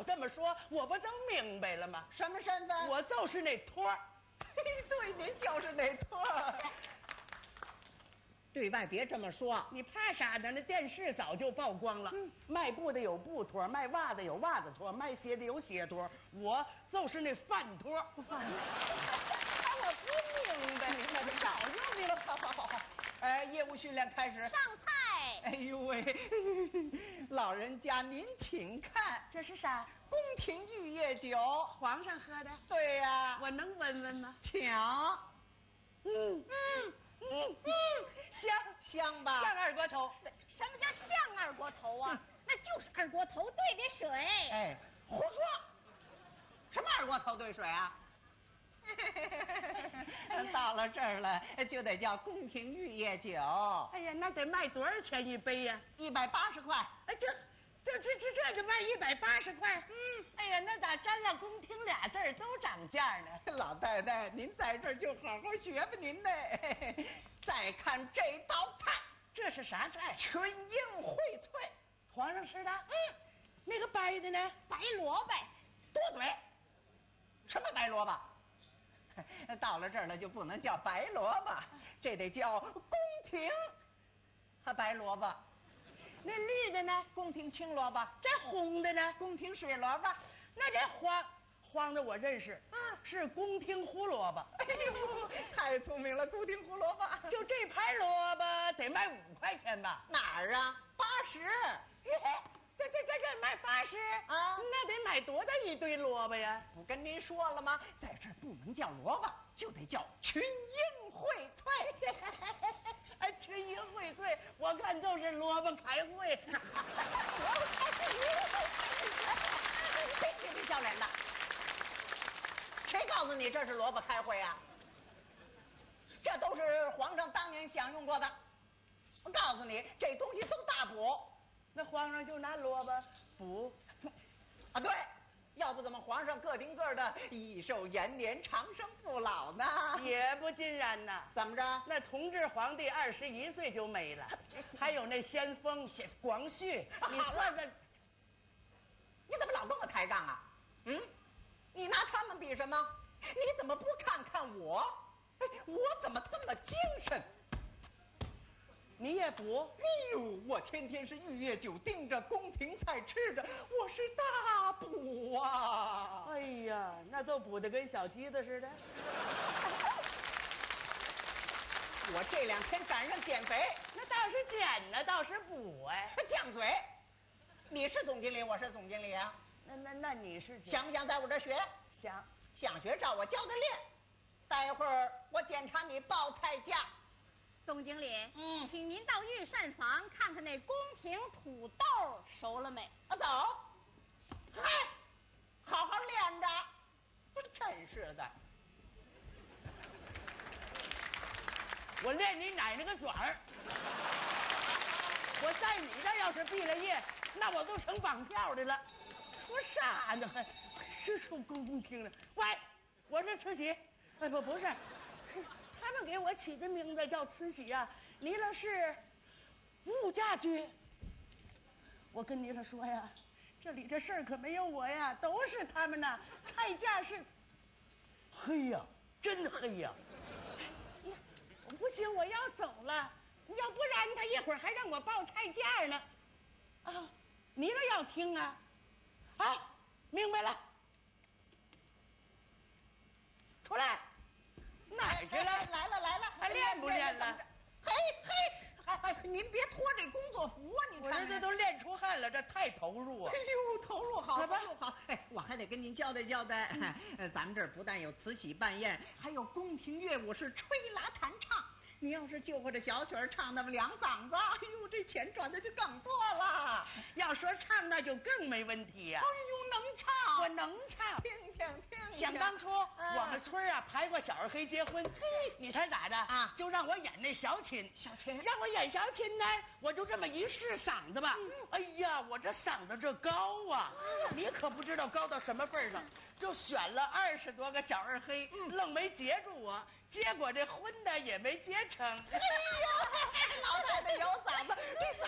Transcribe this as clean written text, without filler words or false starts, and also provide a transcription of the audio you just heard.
这么说，我不就明白了吗？ 什么身份？ 我就是那托儿。 对，您就是那托儿。对外别这么说， 你怕啥呢？那电视早就曝光了。卖布的有布托，卖袜子有袜子托，卖鞋的有鞋托，我就是那饭托。饭托，我不明白， 明白，早就明白了。好。业务训练开始。 上菜。 哎呦喂，老人家您请看， 这是啥？ 宫廷玉液酒， 皇上喝的。 对呀， 我能闻闻吗？ 请。香吧？ 像二锅头。 什么叫像二锅头啊？那就是二锅头兑的水。 哎，胡说！什么二锅头兑水啊？到了这儿了，就得叫宫廷玉液酒。 哎呀，那得卖多少钱一杯呀 ？180块。 哎，这就卖180块。哎呀，那咋沾了宫廷俩字儿都涨价呢？ 老太太，您在这儿就好好学吧您呢。再看这道菜， 这是啥菜？ 群英荟萃， 皇上吃的。那个白的呢？ 白萝卜。 多嘴，什么白萝卜？到了这儿了就不能叫白萝卜，这得叫宫廷白萝卜。 那绿的呢？ 宫廷青萝卜。 这红的呢？ 宫廷水萝卜。 那这黄的我认识，是宫廷胡萝卜。 哎呦，太聪明了，宫廷胡萝卜。 就这盘萝卜得卖5块钱吧？ 哪儿啊？80。 这卖80 啊？ 那得买多大一堆萝卜呀？ 不跟您说了吗？在这儿不能叫萝卜，就得叫群英荟萃。 哎，群英荟萃，我看就是萝卜开会。 别嬉皮笑脸的，谁告诉你这是萝卜开会啊？这都是皇上当年享用过的。我告诉你，这东西都大补。 那皇上就拿萝卜补啊？对，要不怎么皇上个顶个的益寿延年、长生不老呢？ 也不尽然呐。 怎么着？ 那同治皇帝21岁就没了，还有那先锋广旭，你算算， 你怎么老跟我抬杠啊？你拿他们比什么？你怎么不看看我？我怎么这么精神？ 你也补？ 哎呦，我天天是玉液酒盯着，宫廷菜吃着，我是大补啊！ 哎呀，那都补得跟小鸡子似的。 我这2天赶上减肥， 那倒是减呢，倒是补哎。 犟嘴！你是总经理，我是总经理啊。 那你是想不想在我这儿学？想学，照我教的练。待会儿我检查你报菜价。 总经理，请您到御膳房看看那宫廷土豆熟了没？ 走。嗨，好好练着。真是的。 我练你奶奶个爪儿！我在你这要是毕了业，那我都成绑票的了。说啥呢？还是出宫廷了？喂，我是慈禧。哎，不是。他们给我起的名字叫慈禧啊，离了是物价局。我跟你了说呀，这里这事儿可没有我呀，都是他们呐。菜价是黑呀，真黑呀！不行，我要走了，要不然他一会儿还让我报菜价呢。啊，你了要听啊？啊，明白了，出来。哪儿去了？ 来了， 还练不练了？ 嘿，您别脱这工作服啊！你看， 这都练出汗了，这太投入啊！ 哎呦，投入好，投入好！哎，我还得跟您交代交代，咱们这儿不但有慈禧办宴，还有宫廷乐舞是吹拉弹唱。你要是就会这小曲儿唱那么2嗓子，哎呦，这钱赚的就更多了。 要说唱，那就更没问题呀！ 哎呦，能唱， 我能唱。 听。 想当初我们村啊排过小二黑结婚，你猜咋的啊？就让我演那小琴，让我演小琴呢，我就这么一试嗓子吧。哎呀，我这嗓子这高啊，你可不知道高到什么份上，就选了20多个小二黑，愣没接住我，结果这婚呢也没结成。 哎呀，老太太有嗓子，这